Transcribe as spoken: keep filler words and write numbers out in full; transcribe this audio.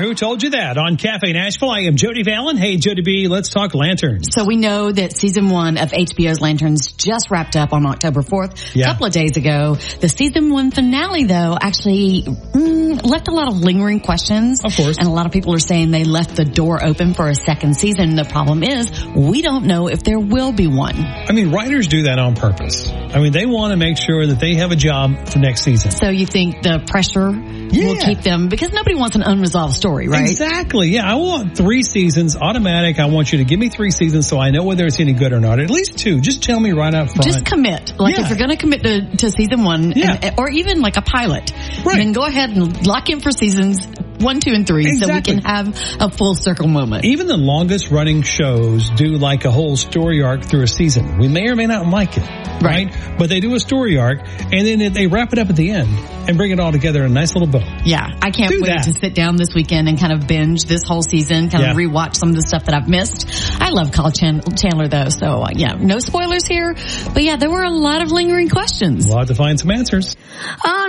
Who Told You That on Cafe Nashville. I am Jody Fallon. Hey, Jody B, let's talk Lanterns. So we know that season one of H B O's Lanterns just wrapped up on October fourth, yeah. a couple of days ago. The season one finale, though, actually mm, left a lot of lingering questions. Of course. And a lot of people are saying they left the door open for a second season. The problem is we don't know if there will be one. I mean, writers do that on purpose. I mean, they want to make sure that they have a job for next season. So you think the pressure yeah. will keep them, because nobody wants an unresolved story, right? Exactly. Yeah, I want three seasons, automatic. I want you to give me three seasons so I know whether it's any good or not. At least two. Just tell me right up front. Just commit. Like yeah. if you're going to commit to, to season one, yeah. and, or even like a pilot, right. then go ahead and lock in for seasons one, two, and three, exactly. so we can have a full circle moment. Even the longest running shows do like a whole story arc through a season. We may or may not like it, right? right? But they do a story arc, and then they wrap it up at the end and bring it all together in a nice little bow. Yeah, I can't do wait that. to sit down this weekend and kind of binge this whole season, kind yeah. of rewatch some of the stuff that I've missed. I love Kyle Chan- Chandler, though, so uh, yeah, no spoilers here. But yeah, there were a lot of lingering questions. We'll have to find some answers. On